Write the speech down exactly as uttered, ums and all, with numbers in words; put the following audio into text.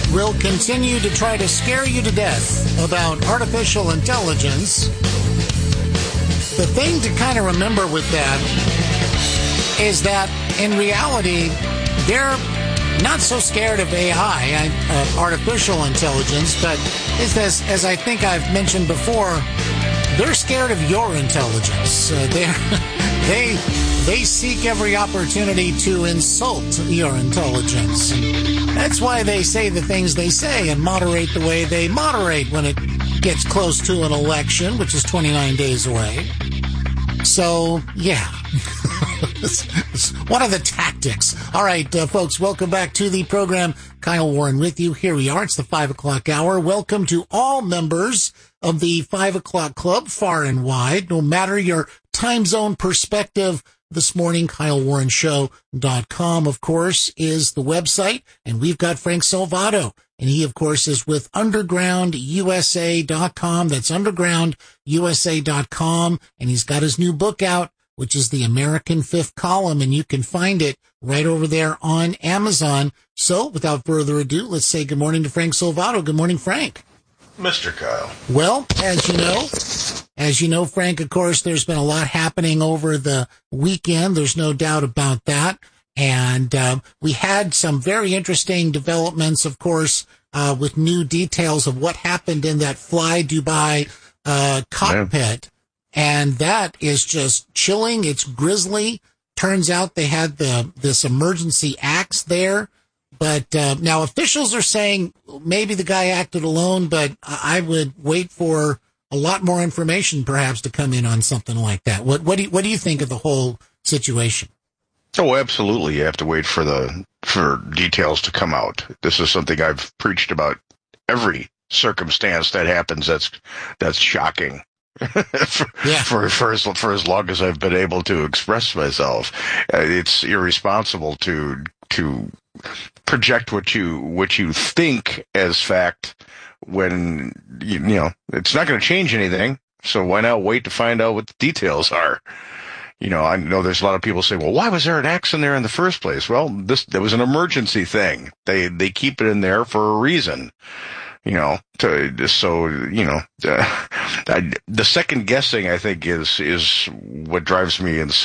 will continue to try to scare you to death about artificial intelligence. The thing to kind of remember with that is that in reality, they're not so scared of A I, uh, artificial intelligence, but it's as, as I think I've mentioned before, they're scared of your intelligence. Uh, they're, they they seek every opportunity to insult your intelligence. And that's why they say the things they say and moderate the way they moderate when it gets close to an election, which is twenty-nine days away. So, yeah. What are the tactics? All right, uh, folks, welcome back to the program. Kyle Warren with you. Here we are. It's the five o'clock hour. Welcome to all members of the five o'clock club, far and wide. No matter your time zone perspective, this morning, Kyle Warren Show dot com, of course, is the website. And we've got Frank Salvato. And he, of course, is with underground U S A dot com. That's underground U S A dot com. And he's got his new book out, which is The American Fifth Column. And you can find it right over there on Amazon. So without further ado, let's say good morning to Frank Salvato. Good morning, Frank. Mister Kyle. Well, as you know, as you know, Frank, of course, there's been a lot happening over the weekend. There's no doubt about that. And uh, we had some very interesting developments, of course, uh, with new details of what happened in that Fly Dubai uh, cockpit. Yeah. And that is just chilling. It's grisly. Turns out they had the this emergency axe there. But uh, now officials are saying maybe the guy acted alone, but I would wait for a lot more information perhaps to come in on something like that. What, what do you, what do you think of the whole situation? Oh, absolutely. You have to wait for the for details to come out. This is something I've preached about every circumstance that happens that's that's shocking. for, yeah. for for as for as long as I've been able to express myself, uh, it's irresponsible to to project what you what you think as fact when you, you know it's not going to change anything. So why not wait to find out what the details are? You know, I know there's a lot of people say, well, why was there an axe in there in the first place? Well, this, there was an emergency thing. They, they keep it in there for a reason, you know, to, so, you know, uh, I, the second guessing, I think, is, is what drives me insane.